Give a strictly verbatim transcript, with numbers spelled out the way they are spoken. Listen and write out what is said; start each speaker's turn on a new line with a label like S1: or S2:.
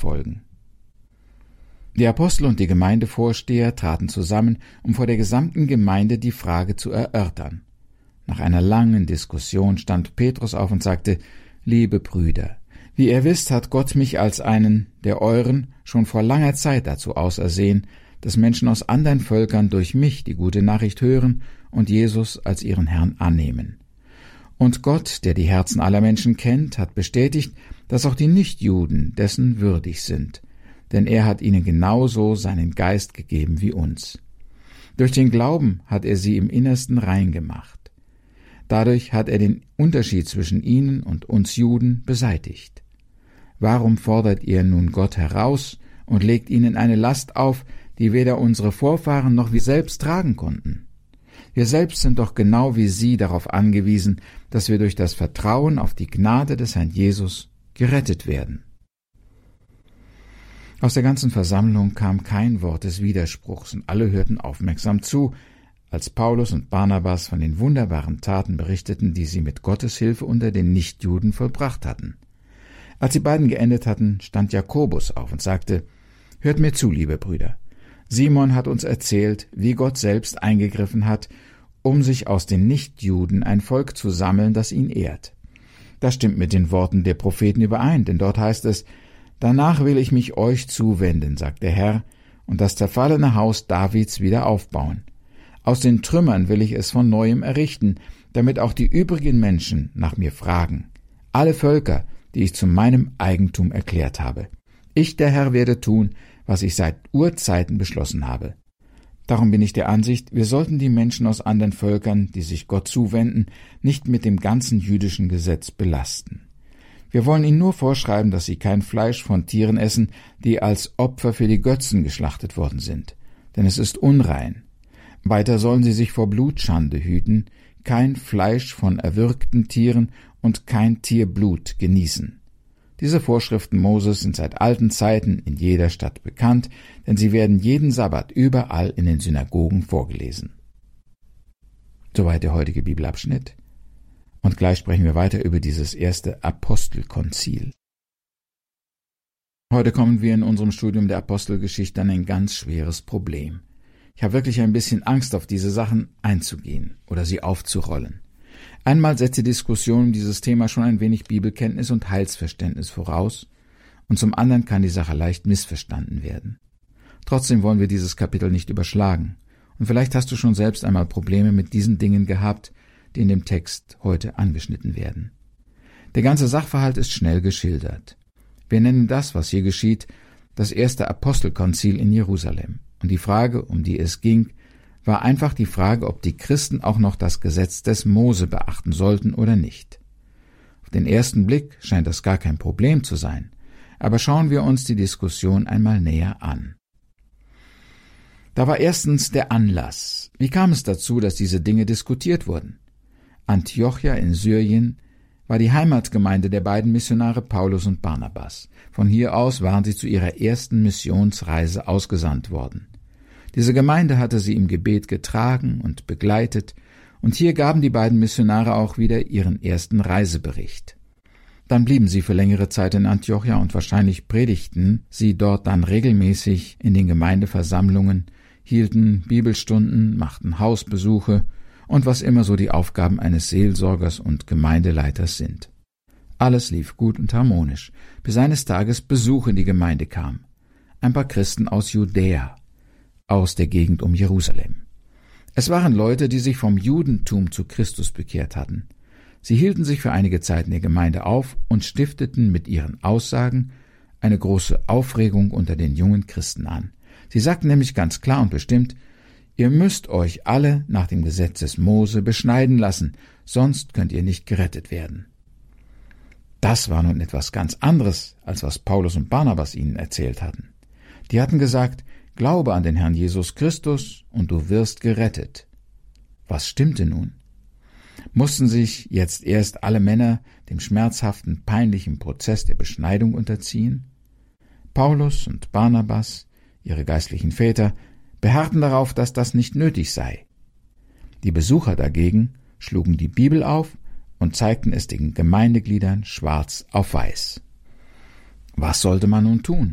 S1: folgen. Die Apostel und die Gemeindevorsteher traten zusammen, um vor der gesamten Gemeinde die Frage zu erörtern. Nach einer langen Diskussion stand Petrus auf und sagte: »Liebe Brüder, wie ihr wisst, hat Gott mich als einen der euren schon vor langer Zeit dazu ausersehen, dass Menschen aus anderen Völkern durch mich die gute Nachricht hören und Jesus als ihren Herrn annehmen. Und Gott, der die Herzen aller Menschen kennt, hat bestätigt, dass auch die Nichtjuden dessen würdig sind, denn er hat ihnen genauso seinen Geist gegeben wie uns. Durch den Glauben hat er sie im Innersten rein gemacht. Dadurch hat er den Unterschied zwischen ihnen und uns Juden beseitigt. Warum fordert ihr nun Gott heraus und legt ihnen eine Last auf, die weder unsere Vorfahren noch wir selbst tragen konnten? Wir selbst sind doch genau wie sie darauf angewiesen, dass wir durch das Vertrauen auf die Gnade des Herrn Jesus gerettet werden.« Aus der ganzen Versammlung kam kein Wort des Widerspruchs, und alle hörten aufmerksam zu, als Paulus und Barnabas von den wunderbaren Taten berichteten, die sie mit Gottes Hilfe unter den Nichtjuden vollbracht hatten. Als die beiden geendet hatten, stand Jakobus auf und sagte: »Hört mir zu, liebe Brüder. Simon hat uns erzählt, wie Gott selbst eingegriffen hat, um sich aus den Nichtjuden ein Volk zu sammeln, das ihn ehrt. Das stimmt mit den Worten der Propheten überein, denn dort heißt es: »Danach will ich mich euch zuwenden«, sagt der Herr, »und das zerfallene Haus Davids wieder aufbauen. Aus den Trümmern will ich es von Neuem errichten, damit auch die übrigen Menschen nach mir fragen. Alle Völker, die ich zu meinem Eigentum erklärt habe. Ich, der Herr, werde tun, was ich seit Urzeiten beschlossen habe. Darum bin ich der Ansicht, wir sollten die Menschen aus anderen Völkern, die sich Gott zuwenden, nicht mit dem ganzen jüdischen Gesetz belasten. Wir wollen ihnen nur vorschreiben, dass sie kein Fleisch von Tieren essen, die als Opfer für die Götzen geschlachtet worden sind, denn es ist unrein. Weiter sollen sie sich vor Blutschande hüten, kein Fleisch von erwürgten Tieren und kein Tierblut genießen. Diese Vorschriften Moses sind seit alten Zeiten in jeder Stadt bekannt, denn sie werden jeden Sabbat überall in den Synagogen vorgelesen.« Soweit der heutige Bibelabschnitt. Und gleich sprechen wir weiter über dieses erste Apostelkonzil. Heute kommen wir in unserem Studium der Apostelgeschichte an ein ganz schweres Problem. Ich habe wirklich ein bisschen Angst, auf diese Sachen einzugehen oder sie aufzurollen. Einmal setzt die Diskussion um dieses Thema schon ein wenig Bibelkenntnis und Heilsverständnis voraus, und zum anderen kann die Sache leicht missverstanden werden. Trotzdem wollen wir dieses Kapitel nicht überschlagen, und vielleicht hast du schon selbst einmal Probleme mit diesen Dingen gehabt, die in dem Text heute angeschnitten werden. Der ganze Sachverhalt ist schnell geschildert. Wir nennen das, was hier geschieht, das erste Apostelkonzil in Jerusalem. Und die Frage, um die es ging, war einfach die Frage, ob die Christen auch noch das Gesetz des Mose beachten sollten oder nicht. Auf den ersten Blick scheint das gar kein Problem zu sein, aber schauen wir uns die Diskussion einmal näher an. Da war erstens der Anlass. Wie kam es dazu, dass diese Dinge diskutiert wurden? Antiochia in Syrien war die Heimatgemeinde der beiden Missionare Paulus und Barnabas. Von hier aus waren sie zu ihrer ersten Missionsreise ausgesandt worden. Diese Gemeinde hatte sie im Gebet getragen und begleitet, und hier gaben die beiden Missionare auch wieder ihren ersten Reisebericht. Dann blieben sie für längere Zeit in Antiochia und wahrscheinlich predigten sie dort dann regelmäßig in den Gemeindeversammlungen, hielten Bibelstunden, machten Hausbesuche und was immer so die Aufgaben eines Seelsorgers und Gemeindeleiters sind. Alles lief gut und harmonisch, bis eines Tages Besuch in die Gemeinde kam. Ein paar Christen aus Judäa, aus der Gegend um Jerusalem. Es waren Leute, die sich vom Judentum zu Christus bekehrt hatten. Sie hielten sich für einige Zeit in der Gemeinde auf und stifteten mit ihren Aussagen eine große Aufregung unter den jungen Christen an. Sie sagten nämlich ganz klar und bestimmt: Ihr müsst euch alle nach dem Gesetz des Mose beschneiden lassen, sonst könnt ihr nicht gerettet werden. Das war nun etwas ganz anderes, als was Paulus und Barnabas ihnen erzählt hatten. Die hatten gesagt: Glaube an den Herrn Jesus Christus und du wirst gerettet. Was stimmte nun? Mussten sich jetzt erst alle Männer dem schmerzhaften, peinlichen Prozess der Beschneidung unterziehen? Paulus und Barnabas, ihre geistlichen Väter, beharrten darauf, dass das nicht nötig sei. Die Besucher dagegen schlugen die Bibel auf und zeigten es den Gemeindegliedern schwarz auf weiß. Was sollte man nun tun?